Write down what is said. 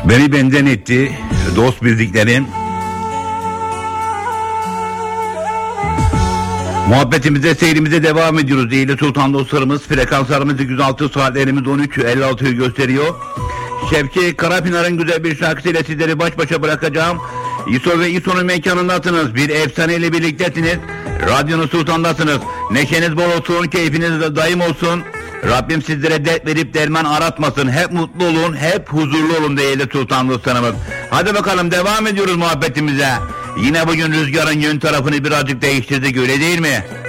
Beni benden etti dost bildiklerim. Muhabbetimize, seyrimize devam ediyoruz. Değerli Sultan dostlarımız, frekanslarımız 206, saatlerimiz 13.56'yı gösteriyor. Şevki Karapınar'ın güzel bir şarkısıyla sizleri baş başa bırakacağım. İso ve İso'nun mekanındasınız. Bir efsaneyle birliktesiniz. Radyonun sultandasınız. Neşeniz bol olsun, keyfiniz de daim olsun. Rabbim sizlere dert verip derman aratmasın. Hep mutlu olun, hep huzurlu olun değerli sultan dostlarımız. Hadi bakalım devam ediyoruz muhabbetimize. Yine bugün rüzgarın yön tarafını birazcık değiştirdik, öyle değil mi?